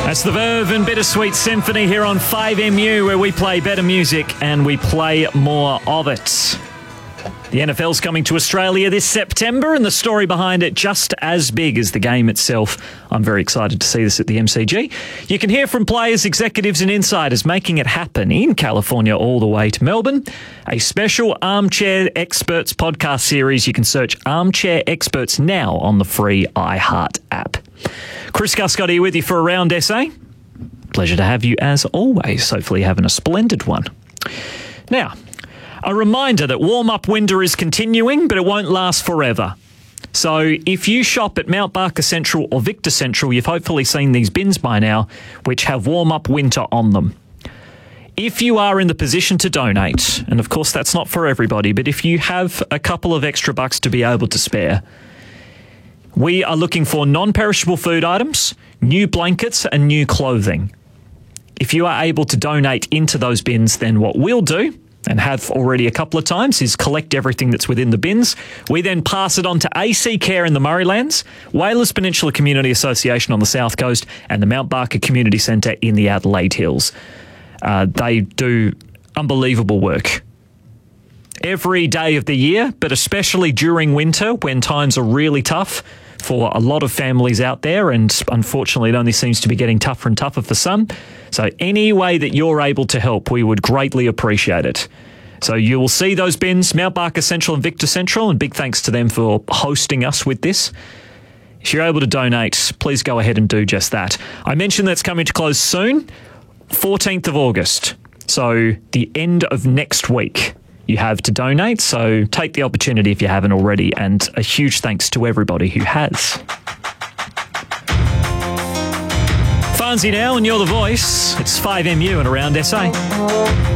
That's the Verve and Bittersweet Symphony here on 5MU, where we play better music and we play more of it. The NFL's coming to Australia this September, and the story behind it just as big as the game itself. I'm very excited to see this at the MCG. You can hear from players, executives and insiders making it happen in California all the way to Melbourne. A special Armchair Experts podcast series. You can search Armchair Experts now on the free iHeart app. Chris Guscott here with you for a round essay. Pleasure to have you as always. Hopefully having a splendid one. Now, a reminder that warm-up winter is continuing, but it won't last forever. So if you shop at Mount Barker Central or Victor Central, you've hopefully seen these bins by now, which have warm-up winter on them. If you are in the position to donate, and of course that's not for everybody, but if you have a couple of extra bucks to be able to spare, we are looking for non-perishable food items, new blankets and new clothing. If you are able to donate into those bins, then what we'll do, and have already a couple of times, is collect everything that's within the bins. We then pass it on to AC Care in the Murraylands, Whalers Peninsula Community Association on the South Coast, and the Mount Barker Community Centre in the Adelaide Hills. They do unbelievable work every day of the year, but especially during winter when times are really tough for a lot of families out there, and unfortunately it only seems to be getting tougher and tougher for some. So any way that you're able to help, we would greatly appreciate it. So you will see those bins, Mount Barker Central and Victor Central, and big thanks to them for hosting us with this. If you're able to donate, please go ahead and do just that. I mentioned that's coming to close soon, 14th of August. So the end of next week you have to donate, so take the opportunity if you haven't already, and a huge thanks to everybody who has. Farnsey now, and you're the voice. It's 5MU and Around SA.